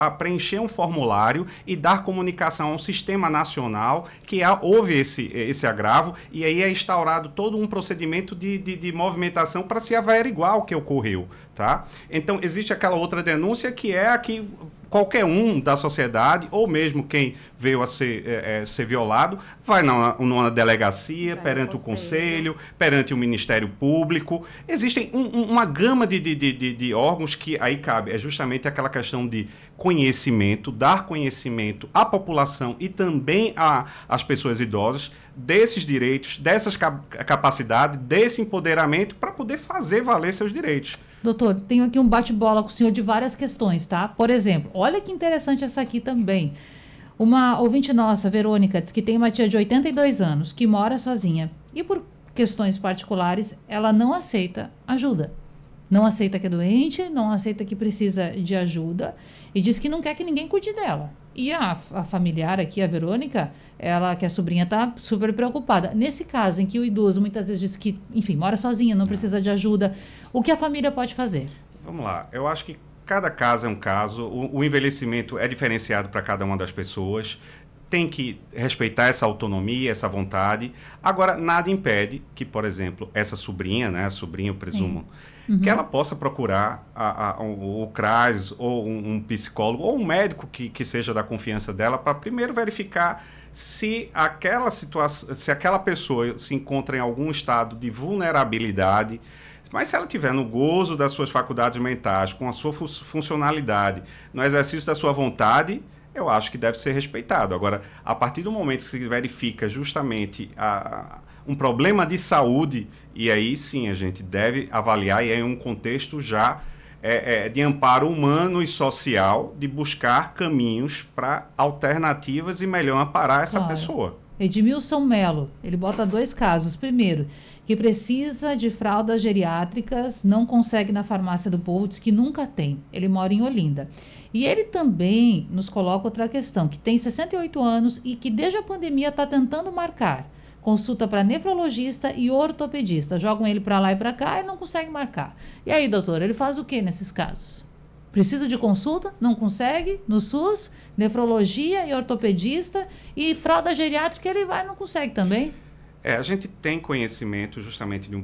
a preencher um formulário e dar comunicação a um sistema nacional que houve esse agravo, e aí é instaurado todo um procedimento de movimentação para se averiguar o que ocorreu, tá? Então, existe aquela outra denúncia que é a que qualquer um da sociedade, ou mesmo quem veio a ser violado, vai numa delegacia, perante o conselho, perante o Ministério Público. Existem uma gama de órgãos que aí cabe. É justamente aquela questão de conhecimento, dar conhecimento à população e também às pessoas idosas desses direitos, dessas capacidades, desse empoderamento para poder fazer valer seus direitos. Doutor, tenho aqui um bate-bola com o senhor de várias questões, tá? Por exemplo, olha que interessante essa aqui também. Uma ouvinte nossa, Verônica, diz que tem uma tia de 82 anos, que mora sozinha. E por questões particulares, ela não aceita ajuda. Não aceita que é doente, não aceita que precisa de ajuda e diz que não quer que ninguém cuide dela. E a familiar aqui, a Verônica, ela, que é sobrinha, está super preocupada. Nesse caso, em que o idoso muitas vezes diz que, enfim, mora sozinho, não precisa de ajuda, o que a família pode fazer? Vamos lá, eu acho que cada caso é um caso, o envelhecimento é diferenciado para cada uma das pessoas, tem que respeitar essa autonomia, essa vontade. Agora, nada impede que, por exemplo, essa sobrinha, né, a sobrinha, eu presumo, que ela possa procurar o CRAS ou um psicólogo ou um médico que seja da confiança dela para primeiro verificar se aquela situação, se aquela pessoa se encontra em algum estado de vulnerabilidade. Mas se ela estiver no gozo das suas faculdades mentais, com a sua funcionalidade, no exercício da sua vontade, eu acho que deve ser respeitado. Agora, a partir do momento que se verifica justamente um problema de saúde, e aí sim a gente deve avaliar, e é um contexto já de amparo humano e social, de buscar caminhos para alternativas e melhor amparar essa pessoa. Edmilson Melo, ele bota 2 casos. Primeiro, que precisa de fraldas geriátricas, não consegue na farmácia do povo, diz que nunca tem. Ele mora em Olinda. E ele também nos coloca outra questão, que tem 68 anos e que desde a pandemia está tentando marcar consulta para nefrologista e ortopedista. Jogam ele para lá e para cá e não consegue marcar. E aí, doutor, ele faz o que nesses casos? Precisa de consulta, não consegue, no SUS, nefrologia e ortopedista, e fralda geriátrica ele vai e não consegue também? A gente tem conhecimento justamente de um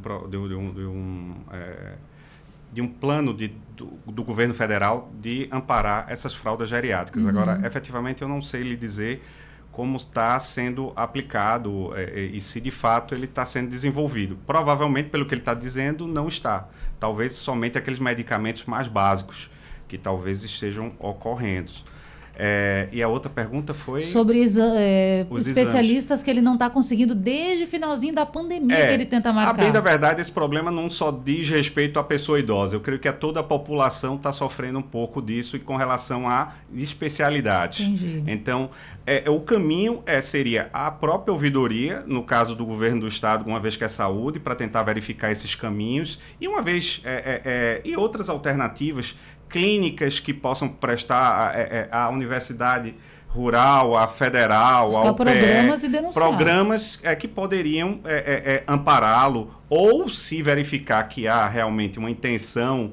plano do governo federal de amparar essas fraldas geriátricas. Agora, efetivamente, eu não sei lhe dizer como está sendo aplicado e se de fato ele está sendo desenvolvido. Provavelmente, pelo que ele está dizendo, não está. Talvez somente aqueles medicamentos mais básicos que talvez estejam ocorrendo. E a outra pergunta foi... Sobre especialistas exames que ele não está conseguindo desde o finalzinho da pandemia que ele tenta marcar. A bem da verdade, esse problema não só diz respeito à pessoa idosa. Eu creio que toda a população está sofrendo um pouco disso e com relação a especialidades. Entendi. Então, o caminho seria a própria ouvidoria, no caso do governo do estado, uma vez que é saúde, para tentar verificar esses caminhos, e uma vez e outras alternativas clínicas que possam prestar à universidade rural, à federal, ao PE, programas e denunciar. Programas que poderiam ampará-lo, ou se verificar que há realmente uma intenção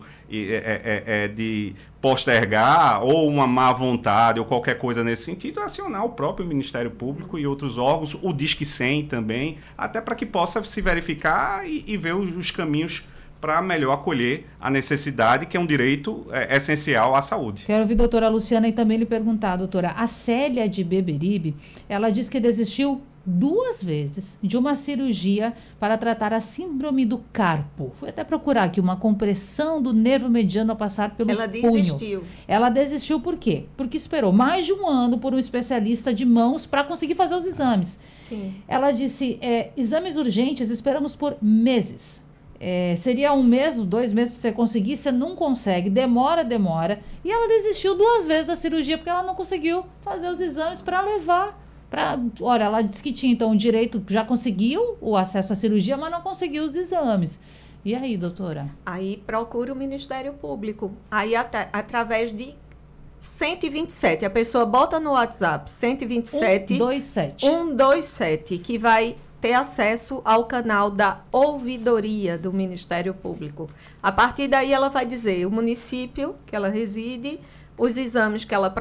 de postergar, ou uma má vontade, ou qualquer coisa nesse sentido, acionar o próprio Ministério Público e outros órgãos, o Disque 100 também, até para que possa se verificar e ver os caminhos para melhor acolher a necessidade, que é um direito essencial à saúde. Quero ouvir a doutora Luciana e também lhe perguntar, doutora, a Célia de Beberibe, ela diz que desistiu 2 vezes de uma cirurgia para tratar a síndrome do carpo. Fui até procurar aqui uma compressão do nervo mediano ao passar pelo punho. Ela desistiu. Ela desistiu por quê? Porque esperou mais de 1 ano por um especialista de mãos para conseguir fazer os exames. Sim. Ela disse, exames urgentes esperamos por meses. Seria 1 mês, 2 meses, se você conseguir, você não consegue, demora, e ela desistiu 2 vezes da cirurgia, porque ela não conseguiu fazer os exames para levar, olha, ela disse que tinha, então, o direito, já conseguiu o acesso à cirurgia, mas não conseguiu os exames. E aí, doutora? Aí procura o Ministério Público, aí através de 127, a pessoa bota no WhatsApp, 127... 127, que vai ter acesso ao canal da ouvidoria do Ministério Público. A partir daí ela vai dizer o município que ela reside, os exames que ela